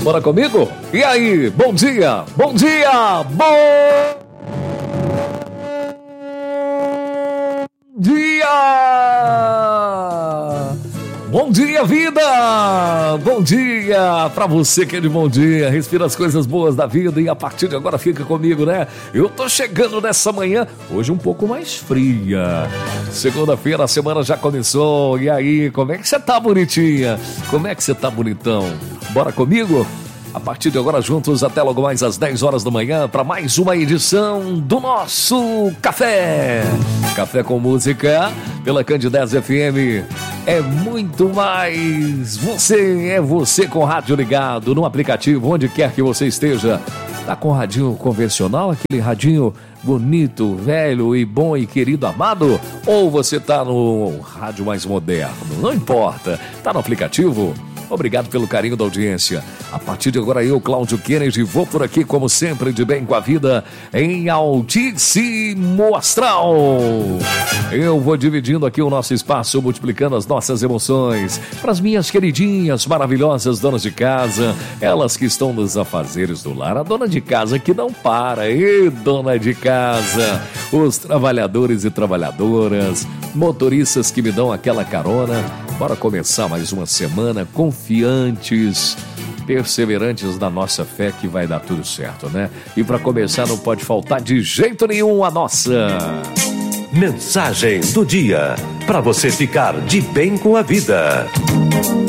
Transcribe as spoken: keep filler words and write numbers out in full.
Bora comigo? E aí, bom dia, bom dia, bom dia! Bom dia, vida! Bom dia pra você que é de bom dia. Respira as coisas boas da vida e a partir de agora fica comigo, né? Eu tô chegando nessa manhã, hoje um pouco mais fria. Segunda-feira, a semana já começou. E aí, como é que você tá, bonitinha? Como é que você tá, bonitão? Bora comigo? A partir de agora, juntos até logo mais às dez horas da manhã para mais uma edição do nosso Café. Café com Música pela Candidez F M. É muito mais. Você é você com o rádio ligado no aplicativo, onde quer que você esteja. Tá com o radinho convencional, aquele radinho bonito, velho e bom e querido amado? Ou você tá no rádio mais moderno? Não importa. Tá no aplicativo? Obrigado pelo carinho da audiência. A partir de agora eu, Cláudio Kennedy, vou por aqui como sempre de bem com a vida em altíssimo astral. Eu vou dividindo aqui o nosso espaço, multiplicando as nossas emoções para as minhas queridinhas, maravilhosas donas de casa, elas que estão nos afazeres do lar, a dona de casa que não para, e dona de casa, os trabalhadores e trabalhadoras, motoristas que me dão aquela carona. Bora começar mais uma semana confiantes, perseverantes na nossa fé que vai dar tudo certo, né? E para começar não pode faltar de jeito nenhum a nossa mensagem do dia, para você ficar de bem com a vida.